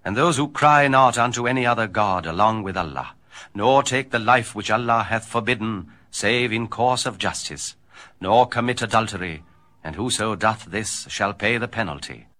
And those who cry not unto any other god along with Allah, nor take the life which Allah hath forbidden, save in course of justice, nor commit adultery, and whoso doth this shall pay the penalty.